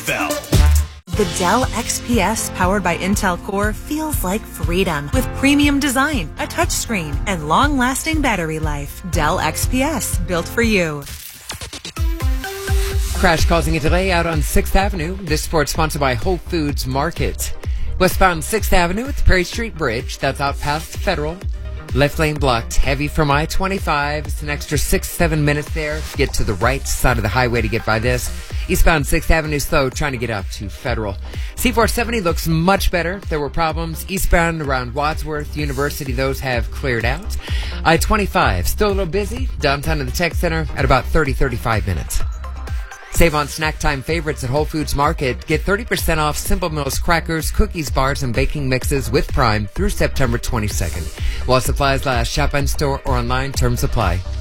Bell. The Dell XPS powered by Intel Core feels like freedom with premium design, a touchscreen, and long-lasting battery life. Dell XPS, built for you. Crash causing a delay out on 6th Avenue. This report sponsored by Whole Foods Market. Westbound 6th Avenue at the Perry Street Bridge. That's out past Federal. Left lane blocked. Heavy from I-25. It's an extra 6-7 minutes there. Get to the right side of the highway to get by this. Eastbound 6th Avenue slow, trying to get up to Federal. C470 looks much better. There were problems eastbound around Wadsworth University. Those have cleared out. I-25 still a little busy. Downtown to the Tech Center at about 30-35 minutes. Save on snack time favorites at Whole Foods Market. Get 30% off Simple Mills crackers, cookies, bars, and baking mixes with Prime through September 22nd. While supplies last, shop in store or online. Terms apply.